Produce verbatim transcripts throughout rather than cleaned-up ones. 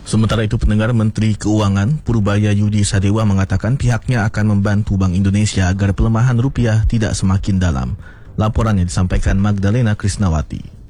Sementara itu, pendengar, Menteri Keuangan Purbaya Yudi Sadewa mengatakan pihaknya akan membantu Bank Indonesia agar pelemahan rupiah tidak semakin dalam. Laporannya disampaikan Magdalena Krisnawati.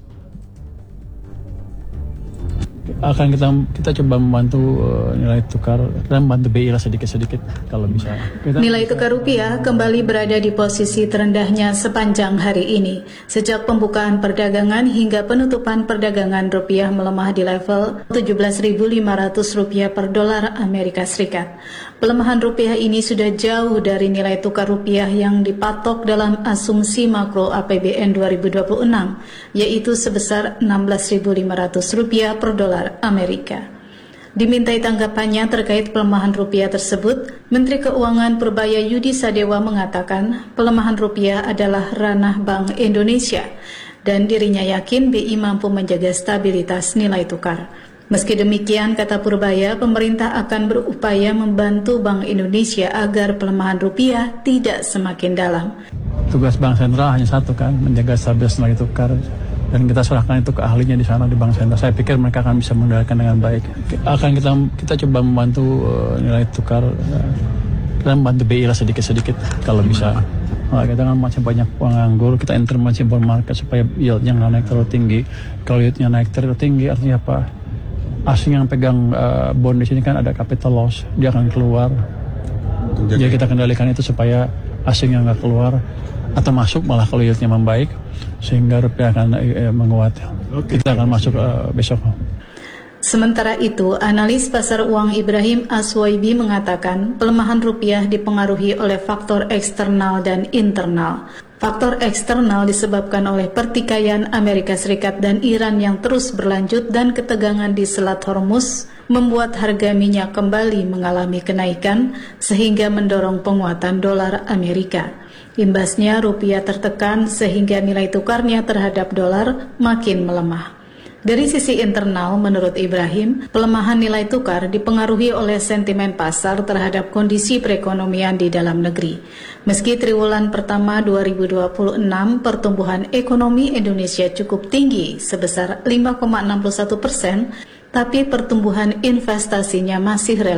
Akan kita kita coba membantu uh, nilai tukar dan membantu B I lah sedikit-sedikit kalau bisa. Kita nilai tukar rupiah kembali berada di posisi terendahnya sepanjang hari ini. Sejak pembukaan perdagangan hingga penutupan perdagangan, rupiah melemah di level tujuh belas ribu lima ratus rupiah per dolar Amerika Serikat. Pelemahan rupiah ini sudah jauh dari nilai tukar rupiah yang dipatok dalam asumsi makro A P B N dua ribu dua puluh enam, yaitu sebesar enam belas ribu lima ratus rupiah per dolar Amerika. Dimintai tanggapannya terkait pelemahan rupiah tersebut, Menteri Keuangan Purbaya Yudi Sadewa mengatakan pelemahan rupiah adalah ranah Bank Indonesia dan dirinya yakin B I mampu menjaga stabilitas nilai tukar. Meski demikian, kata Purbaya, pemerintah akan berupaya membantu Bank Indonesia agar pelemahan rupiah tidak semakin dalam. Tugas Bank Sentral hanya satu kan, menjaga stabilitas nilai tukar. Dan kita serahkan itu ke ahlinya di sana di Bank Sentral. Saya pikir mereka akan bisa mengendalikan dengan baik. Akan kita kita coba membantu uh, nilai tukar uh, dan membantu B I lah sedikit-sedikit kalau bisa. Nah, kita kan masih banyak penganggur, kita enter masih bond market supaya yieldnya nggak naik terlalu tinggi. Kalau yieldnya naik terlalu tinggi artinya apa? Asing yang pegang uh, bond di sini kan ada capital loss, dia akan keluar. Jadi kita kendalikan itu supaya asing yang nggak keluar atau masuk malah kalau yieldnya membaik sehingga rupiah akan eh, menguat. Okay. Kita akan masuk uh, besok. Sementara itu, analis pasar uang Ibrahim Aswaibi mengatakan pelemahan rupiah dipengaruhi oleh faktor eksternal dan internal. Faktor eksternal disebabkan oleh pertikaian Amerika Serikat dan Iran yang terus berlanjut dan ketegangan di Selat Hormuz membuat harga minyak kembali mengalami kenaikan sehingga mendorong penguatan dolar Amerika. Imbasnya rupiah tertekan sehingga nilai tukarnya terhadap dolar makin melemah. Dari sisi internal, menurut Ibrahim, pelemahan nilai tukar dipengaruhi oleh sentimen pasar terhadap kondisi perekonomian di dalam negeri. Meski triwulan pertama dua ribu dua puluh enam pertumbuhan ekonomi Indonesia cukup tinggi sebesar lima koma enam puluh satu persen, tapi pertumbuhan investasinya masih relatif